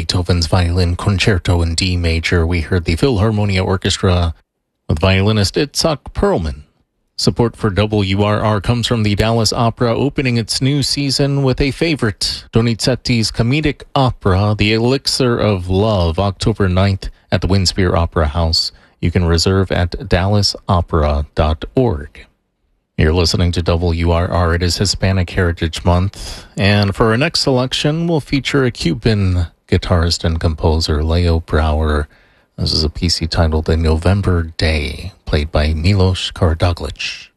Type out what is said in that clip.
Beethoven's Violin Concerto in D major, we heard the Philharmonia Orchestra with violinist Itzhak Perlman. Support for WRR comes from the Dallas Opera, opening its new season with a favorite, Donizetti's comedic opera, The Elixir of Love, October 9th at the Winspear Opera House. You can reserve at dallasopera.org. You're listening to WRR. It is Hispanic Heritage Month, and for our next selection, we'll feature a Cuban guitarist and composer, Leo Brouwer. This is a piece he titled A November Day, played by Milos Karaduglic.